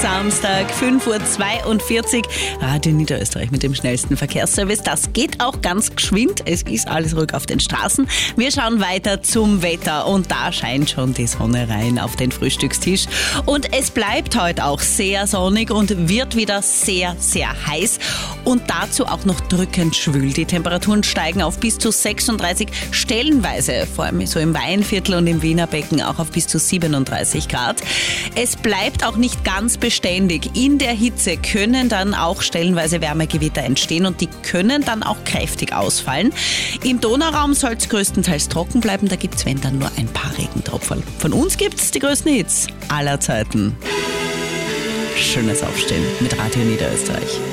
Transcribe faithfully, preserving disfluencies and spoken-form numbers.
Samstag, fünf Uhr zweiundvierzig, Radio Niederösterreich mit dem schnellsten Verkehrsservice. Das geht auch ganz geschwind. Es ist alles ruhig auf den Straßen. Wir schauen weiter zum Wetter und da scheint schon die Sonne rein auf den Frühstückstisch. Und es bleibt heute auch sehr sonnig und wird wieder sehr, sehr heiß und dazu auch noch drückend schwül. Die Temperaturen steigen auf bis zu sechsunddreißig, stellenweise, vor allem so im Weinviertel und im Wiener Becken, auch auf bis zu siebenunddreißig Grad. Es bleibt auch nicht ganz beständig. In der Hitze können dann auch stellenweise Wärmegewitter entstehen und die können dann auch kräftig ausfallen. Im Donauraum soll es größtenteils trocken bleiben, da gibt es, wenn dann, nur ein paar Regentropfen. Von uns gibt es die größten Hits aller Zeiten. Schönes Aufstehen mit Radio Niederösterreich.